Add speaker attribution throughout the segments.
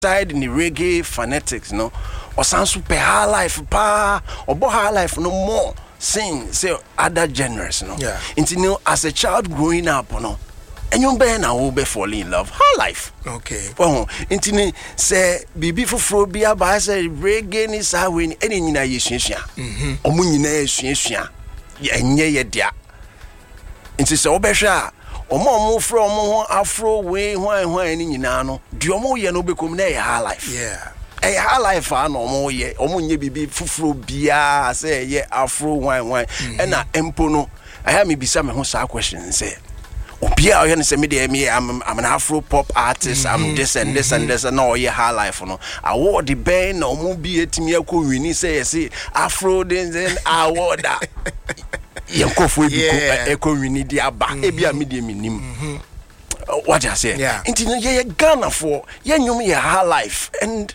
Speaker 1: aside in the reggae phonetics, no, or sound super high life, or high life no more. Say other genres, no.
Speaker 2: Yeah.
Speaker 1: Into you know, as a child growing up, no, and you bear now will be falling in love. High life.
Speaker 2: Okay.
Speaker 1: Oh, into say bibi for bia by say reggae ni sa when any na yesua. Omu nyina yesua. Enye ye dia. Into say obehwa omo from afro way hwan ni nyina no. Di omo ye no bekom na high life.
Speaker 2: Yeah.
Speaker 1: A high life no omo ye nye bibi fufuro bia say ye afro hwan and na empo no I have me bisa me ho sa question say obia o say me dey me I'm an afro pop artist I'm this and this and this and no ye high life no award the ben na omo bi etimi akọ wini say afro then award that ye nkofo bi ko wini di aba e bia me dey minim what you say into ye Ghana for ye nyum ye high life and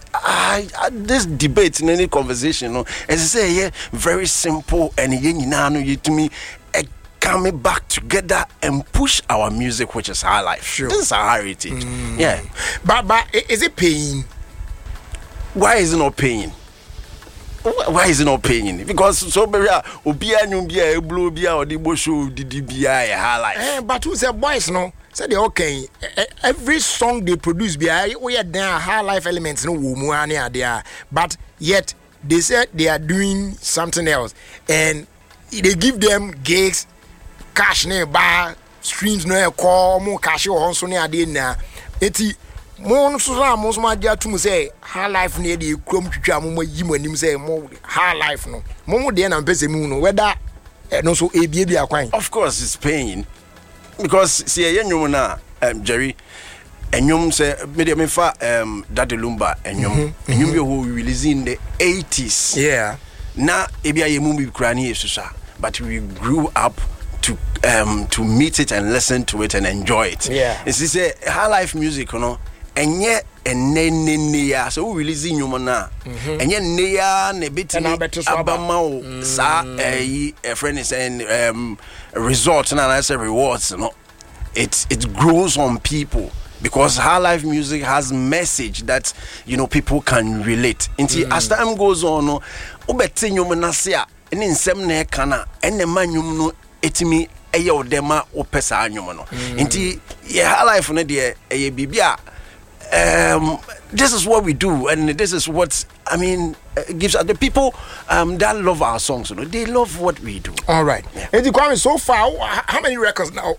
Speaker 1: this debate in any conversation, no, as I say, yeah, very simple and you to me coming back together and push our music, which is high life.
Speaker 2: Sure.
Speaker 1: This is our heritage. Yeah.
Speaker 2: But is it paying?
Speaker 1: Why is it not paying? Why is it not paying? Because so obia nyumbia blue bia or the bosho didi bia high life.
Speaker 2: But who said boys no? Said okay. Every song they produce bia we are there high life elements no wo are there. But yet they said they are doing something else and they give them gigs, cash ne bar, streams no call more cash or so near there na. Eti Mon so mo so ma dia tum say high life na dey krom twitwa mo yimanim say mo high life no mo dey na mpese mu no whether no so ebie bi akwan.
Speaker 1: Of course it's paying because see enyum na Jerry enyum say me fa Daddy Lumba enyum bi who released in the 80s.
Speaker 2: Yeah.
Speaker 1: Na ebia yemu bi krani esusa but we grew up to meet it and listen to it and enjoy it.
Speaker 2: Yeah.
Speaker 1: It's say high life music, you know. Enye enenea so we release nyum na enye neya na betimi abama o sa a friend is saying result na I say rewards, you know. It grows on people because high life music has message that you know people can relate. Until as time goes on no obeti nyum na se a ene nsem na e kana ene manyum no etimi eye odema opesa anyum no. Until high life no de eye bibia this is what we do, and this is what I mean gives the people that love our songs. You know, they love what we do.
Speaker 2: All right. And the Kwame, so far, how many records now?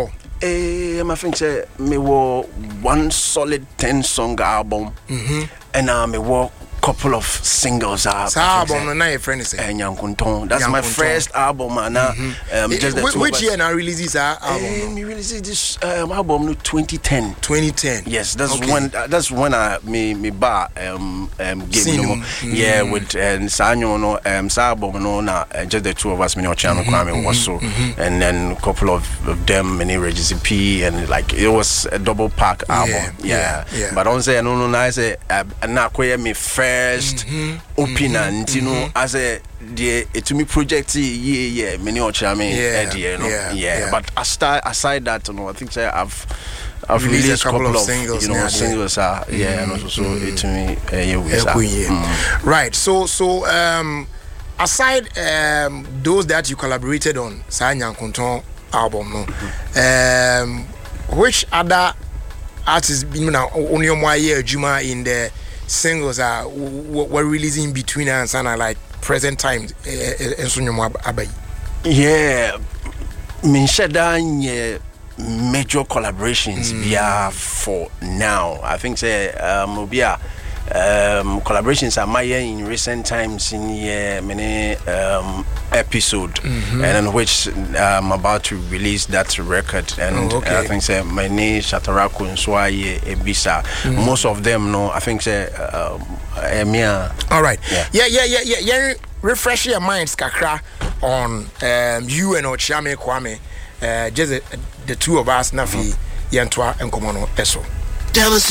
Speaker 1: I think say me were one solid 10-song album, and me were couple of singles.
Speaker 2: Album, na your friend is
Speaker 1: Nyankunton. That's my first album, and just the
Speaker 2: which year now release this album?
Speaker 1: Me released this album no 2010.
Speaker 2: 2010.
Speaker 1: Yes, that's when I me bar game no yeah with Sanyo no album no na just the two of us me no channel Kwame was so and then a couple of them many Regis P and like it was a double pack album. Yeah. But don't say no I say na koye me first opinion, you know, as a to me project many but aside that, you know, I think I've released a couple of singles, you know, singles and also so it to me
Speaker 2: right. So aside those that you collaborated on Sanya Nyankunton album which other artists been now on your year Juma in the singles were releasing between us and like present times
Speaker 1: yeah minshada major collaborations via for now. I think say collaborations are my in recent times in many episode and in which I'm about to release that record and I think say my name Shataraku and Swaye Ebisa. Most of them no I think say Emia.
Speaker 2: All right. Yeah. Refresh your minds kakra on you and Ochame Kwame just the two of us nafi yentwa enkomo no eso.